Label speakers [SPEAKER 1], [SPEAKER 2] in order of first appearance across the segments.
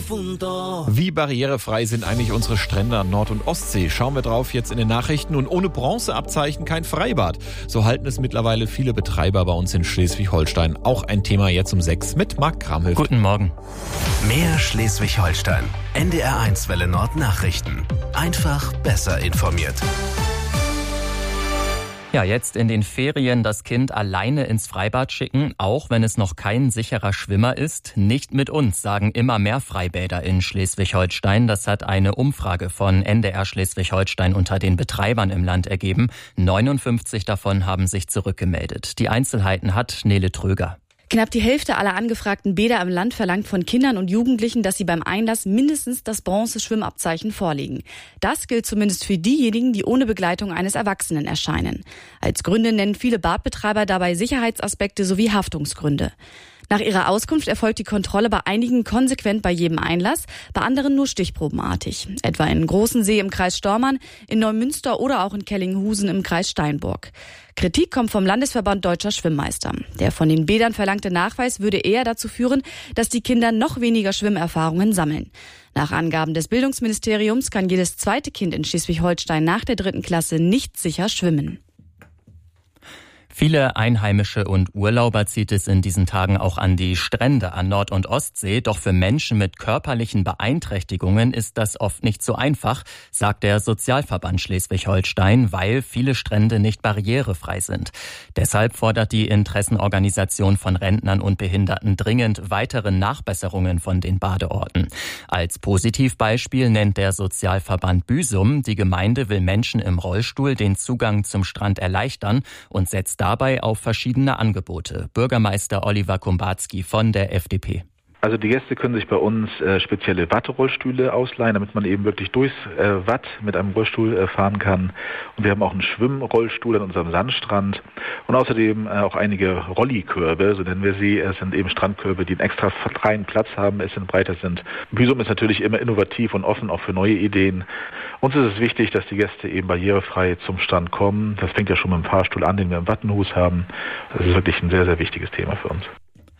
[SPEAKER 1] Wie barrierefrei sind eigentlich unsere Strände an Nord- und Ostsee? Schauen wir drauf jetzt in den Nachrichten. Und ohne Bronzeabzeichen kein Freibad. So halten es mittlerweile viele Betreiber bei uns in Schleswig-Holstein. Auch ein Thema jetzt um 6 mit Marc Kramhöft.
[SPEAKER 2] Guten Morgen.
[SPEAKER 3] Mehr Schleswig-Holstein. NDR1 Welle Nord Nachrichten. Einfach besser informiert.
[SPEAKER 2] Ja, jetzt in den Ferien das Kind alleine ins Freibad schicken, auch wenn es noch kein sicherer Schwimmer ist. Nicht mit uns, sagen immer mehr Freibäder in Schleswig-Holstein. Das hat eine Umfrage von NDR Schleswig-Holstein unter den Betreibern im Land ergeben. 59 davon haben sich zurückgemeldet. Die Einzelheiten hat Nele Tröger.
[SPEAKER 4] Knapp die Hälfte aller angefragten Bäder im Land verlangt von Kindern und Jugendlichen, dass sie beim Einlass mindestens das Bronze-Schwimmabzeichen vorlegen. Das gilt zumindest für diejenigen, die ohne Begleitung eines Erwachsenen erscheinen. Als Gründe nennen viele Badbetreiber dabei Sicherheitsaspekte sowie Haftungsgründe. Nach ihrer Auskunft erfolgt die Kontrolle bei einigen konsequent bei jedem Einlass, bei anderen nur stichprobenartig. Etwa in Großensee im Kreis Stormarn, in Neumünster oder auch in Kellinghusen im Kreis Steinburg. Kritik kommt vom Landesverband Deutscher Schwimmmeister. Der von den Bädern verlangte Nachweis würde eher dazu führen, dass die Kinder noch weniger Schwimmerfahrungen sammeln. Nach Angaben des Bildungsministeriums kann jedes zweite Kind in Schleswig-Holstein nach der 3. Klasse nicht sicher schwimmen.
[SPEAKER 2] Viele Einheimische und Urlauber zieht es in diesen Tagen auch an die Strände an Nord- und Ostsee. Doch für Menschen mit körperlichen Beeinträchtigungen ist das oft nicht so einfach, sagt der Sozialverband Schleswig-Holstein, weil viele Strände nicht barrierefrei sind. Deshalb fordert die Interessenorganisation von Rentnern und Behinderten dringend weitere Nachbesserungen von den Badeorten. Als Positivbeispiel nennt der Sozialverband Büsum, die Gemeinde will Menschen im Rollstuhl den Zugang zum Strand erleichtern und setzt dabei auf verschiedene Angebote. Bürgermeister Oliver Kumbatski von der FDP.
[SPEAKER 5] Also die Gäste können sich bei uns spezielle Watterollstühle ausleihen, damit man eben wirklich durchs Watt mit einem Rollstuhl fahren kann. Und wir haben auch einen Schwimmrollstuhl an unserem Sandstrand und außerdem auch einige Rollikörbe, so nennen wir sie. Es sind eben Strandkörbe, die einen extra freien Platz haben, es sind breiter sind. Büsum ist natürlich immer innovativ und offen auch für neue Ideen. Uns ist es wichtig, dass die Gäste eben barrierefrei zum Strand kommen. Das fängt ja schon mit dem Fahrstuhl an, den wir im Wattenhus haben. Das ist wirklich ein sehr, sehr wichtiges Thema für uns.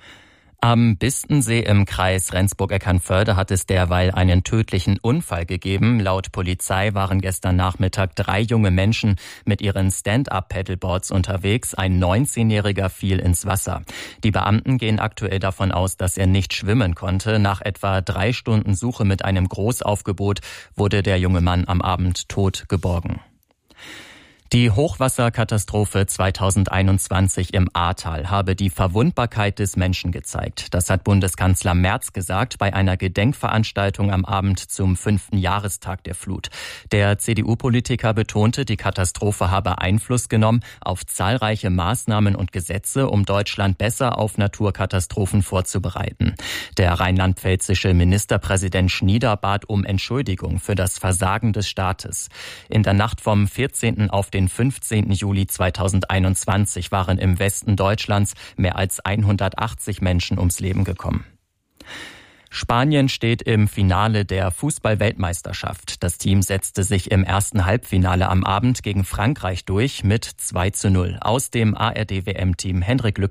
[SPEAKER 2] Am Bistensee im Kreis Rendsburg-Eckernförde hat es derweil einen tödlichen Unfall gegeben. Laut Polizei waren gestern Nachmittag 3 junge Menschen mit ihren Stand-up-Paddleboards unterwegs. Ein 19-Jähriger fiel ins Wasser. Die Beamten gehen aktuell davon aus, dass er nicht schwimmen konnte. Nach etwa 3 Stunden Suche mit einem Großaufgebot wurde der junge Mann am Abend tot geborgen. Die Hochwasserkatastrophe 2021 im Ahrtal habe die Verwundbarkeit des Menschen gezeigt. Das hat Bundeskanzler Merz gesagt bei einer Gedenkveranstaltung am Abend zum 5. Jahrestag der Flut. Der CDU-Politiker betonte, die Katastrophe habe Einfluss genommen auf zahlreiche Maßnahmen und Gesetze, um Deutschland besser auf Naturkatastrophen vorzubereiten. Der rheinland-pfälzische Ministerpräsident Schnieder bat um Entschuldigung für das Versagen des Staates. In der Nacht vom 14. auf den 15. Juli 2021 waren im Westen Deutschlands mehr als 180 Menschen ums Leben gekommen. Spanien steht im Finale der Fußball-Weltmeisterschaft. Das Team setzte sich im ersten Halbfinale am Abend gegen Frankreich durch mit 2:0. Aus dem ARD-WM-Team Hendrik Lück.